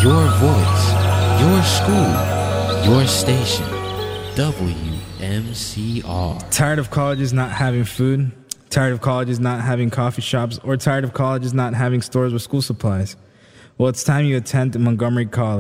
Your voice, your school, your station. WMCR. Tired of colleges not having food? Tired of colleges not having coffee shops? Or tired of colleges not having stores with school supplies? Well, it's time you attend Montgomery College.